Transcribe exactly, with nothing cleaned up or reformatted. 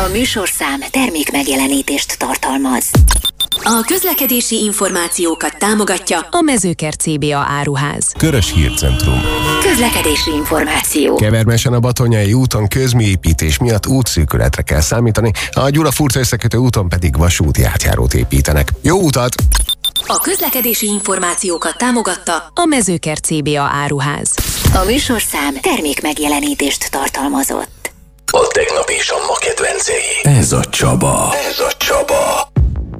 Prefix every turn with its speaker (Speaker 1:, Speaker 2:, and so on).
Speaker 1: A műsorszám termék megjelenítést tartalmaz. A közlekedési információkat támogatja a Mezőkert cé bé á áruház.
Speaker 2: Körös Hírcentrum.
Speaker 1: Közlekedési információ.
Speaker 2: Kevermesen a Batonyai úton közműépítés miatt útszűkületre kell számítani, a Gyulafurca összekötő úton pedig vasúti átjárót építenek. Jó utat!
Speaker 1: A közlekedési információkat támogatta a Mezőkert cé bé á áruház. A műsorszám termék megjelenítést tartalmazott.
Speaker 3: A tegnap és a ma kedvencei. Ez a Csaba. Ez a Csaba.